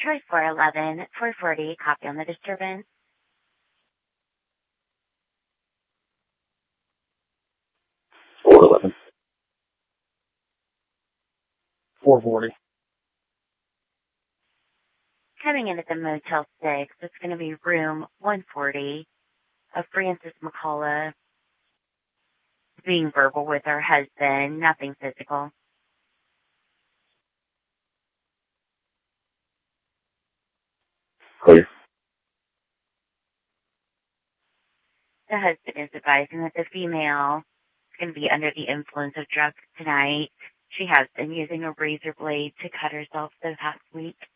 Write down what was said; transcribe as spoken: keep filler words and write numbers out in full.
Try four eleven, four forty, copy on the disturbance. four eleven. four forty. Coming in at the Motel six, it's going to be room one forty of Frances McCullough being verbal with her husband, nothing physical. Clear. The husband is advising that the female is going to be under the influence of drugs tonight. She has been using a razor blade to cut herself the past week.